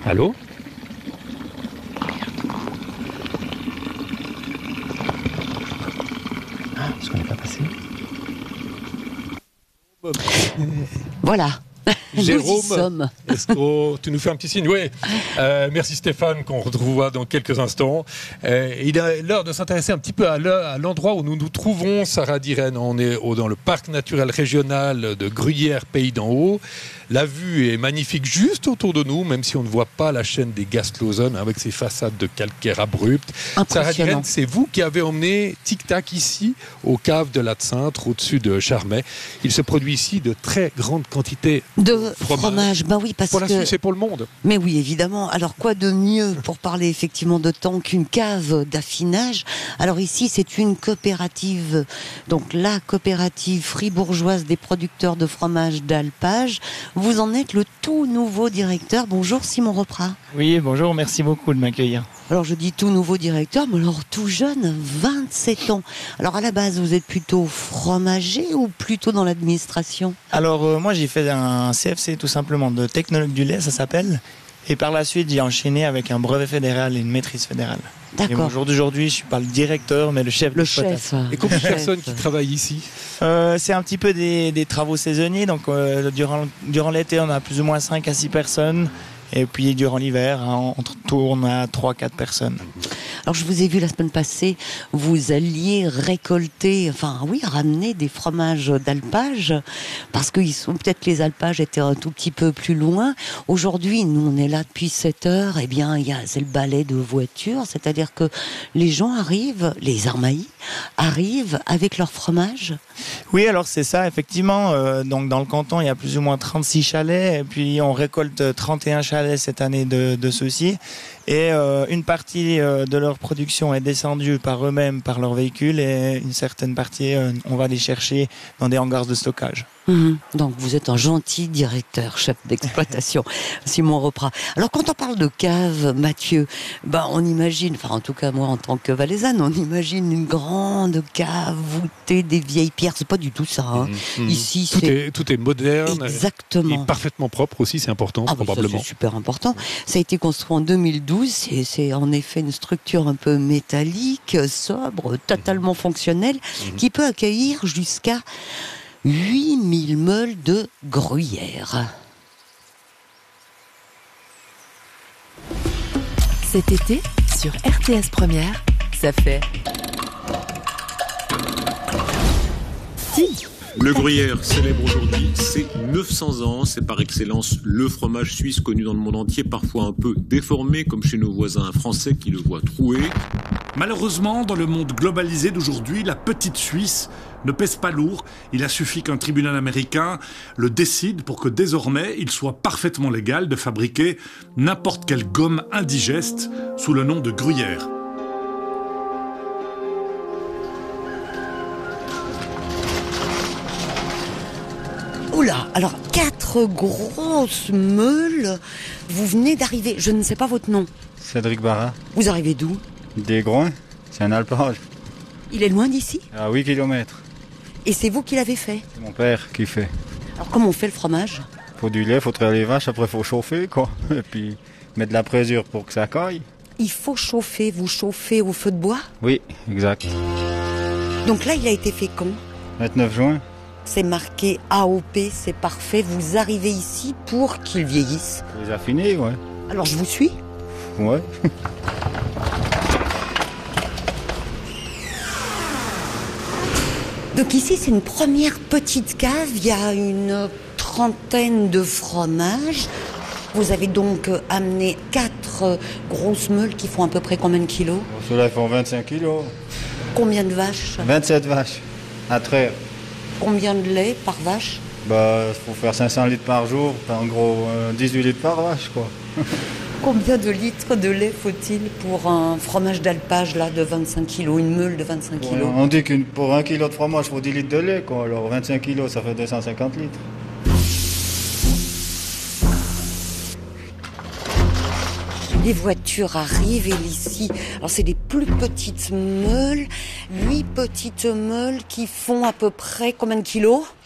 Allô? Ah, est-ce qu'on n'est pas passé? Voilà. Jérôme, nous y sommes. est-ce que tu nous fais un petit signe? Oui. Merci Stéphane, qu'on retrouvera dans quelques instants. Il est l'heure de s'intéresser un petit peu à l'endroit où nous nous trouvons, Sarah Diren. On est dans le parc naturel régional de Gruyère, Pays d'en Haut. La vue est magnifique juste autour de nous, même si on ne voit pas la chaîne des Gastlausen avec ses façades de calcaire abruptes. Sarah Diren, c'est vous qui avez emmené Tic Tac ici, aux caves de l'Atcintre, au-dessus de Charmey. Il se produit ici de très grandes quantités de fromage. Ben oui, parce pour la que... Suisse et pour le monde. Mais oui, évidemment. Alors, quoi de mieux pour parler effectivement de temps qu'une cave d'affinage? Alors ici, c'est une coopérative, donc la coopérative fribourgeoise des producteurs de fromage d'alpage. Vous en êtes le tout nouveau directeur. Bonjour Simon Reprat. Oui, bonjour, merci beaucoup de m'accueillir. Alors je dis tout nouveau directeur, mais alors tout jeune, 27 ans. Alors à la base, vous êtes plutôt fromager ou plutôt dans l'administration? Alors moi j'ai fait un CFC tout simplement de technologue du lait, ça s'appelle. Et par la suite j'ai enchaîné avec un brevet fédéral et une maîtrise fédérale. D'accord. Et au jour d'aujourd'hui, je suis pas le directeur, mais le chef. Le chef. Et combien de personnes qui travaillent ici? C'est un petit peu des travaux saisonniers. Donc durant l'été, on a plus ou moins 5 à 6 personnes. Et puis durant l'hiver, on tourne à 3-4 personnes. Alors je vous ai vu la semaine passée, vous alliez récolter, ramener des fromages d'alpage, parce que peut-être les alpages étaient un tout petit peu plus loin. Aujourd'hui, nous on est là depuis 7 heures, et bien c'est le balai de voitures, c'est-à-dire que les gens arrivent, les Armaillis arrivent avec leur fromage. Oui, alors c'est ça, effectivement. Donc dans le canton, il y a plus ou moins 36 chalets, et puis on récolte 31 chalets cette année de ceux-ci. Et une partie de leur production est descendue par eux-mêmes, par leur véhicule, et une certaine partie, on va les chercher dans des hangars de stockage. Donc vous êtes un gentil directeur, chef d'exploitation, Simon Reprat. Alors quand on parle de cave, Mathieu, on imagine, en tout cas moi en tant que valaisanne, on imagine une grande cave voûtée des vieilles pierres. C'est pas du tout ça. Hein. Ici, tout est moderne. Exactement. Et parfaitement propre aussi, c'est important, probablement. Ça, c'est super important. Ça a été construit en 2012. C'est en effet une structure un peu métallique, sobre, totalement fonctionnelle, qui peut accueillir jusqu'à 8000 meules de gruyère. Cet été, sur RTS Première, ça fait... Le gruyère célèbre aujourd'hui ses 900 ans. C'est par excellence le fromage suisse connu dans le monde entier, parfois un peu déformé, comme chez nos voisins français qui le voient troué. Malheureusement, dans le monde globalisé d'aujourd'hui, la petite Suisse ne pèse pas lourd. Il a suffi qu'un tribunal américain le décide pour que désormais il soit parfaitement légal de fabriquer n'importe quelle gomme indigeste sous le nom de gruyère. Oula, alors 4 grosses meules. Vous venez d'arriver, je ne sais pas votre nom. Cédric Barra. Vous arrivez d'où? Des Groins, c'est un alpage. Il est loin d'ici? À 8 km. Et c'est vous qui l'avez fait? C'est mon père qui fait. Alors comment on fait le fromage? Faut du lait, faut traire les vaches, après faut chauffer quoi. Et puis mettre de la présure pour que ça caille. Il faut chauffer, vous chauffez au feu de bois? Oui, exact. Donc là il a été fait quand? 29 juin. C'est marqué AOP, c'est parfait. Vous arrivez ici pour qu'il vieillisse. Faut les affiner, ouais. Alors je vous suis? Ouais. Donc ici c'est une première petite cave, il y a une trentaine de fromages. Vous avez donc amené 4 grosses meules qui font à peu près combien de kilos? Ceux-là font 25 kilos. Combien de vaches? 27 vaches à traire. Combien de lait par vache? Il faut faire 500 litres par jour, en gros 18 litres par vache quoi. Combien de litres de lait faut-il pour un fromage d'alpage là de 25 kilos, une meule de 25 kilos? On dit que pour 1 kilo de fromage, il faut 10 litres de lait quoi. Alors 25 kilos, ça fait 250 litres. Les voitures arrivent et ici, alors c'est des plus petites meules, 8 petites meules qui font à peu près combien de kilos?